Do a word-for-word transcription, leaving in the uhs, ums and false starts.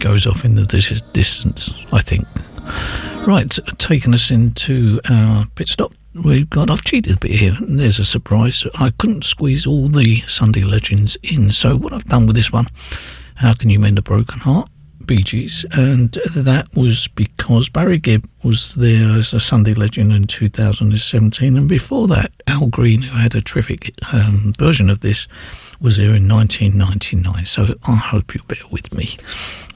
goes off in the dis- distance, I think. Right, taking us into our pit stop. We've got, I've cheated a bit here. There's a surprise. I couldn't squeeze all the Sunday legends in. So what I've done with this one, How Can You Mend a Broken Heart? Bee Gees. And that was because Barry Gibb was there as a Sunday legend in two thousand seventeen. And before that, Al Green, who had a terrific um, version of this, was there in nineteen ninety-nine. So I hope you'll bear with me.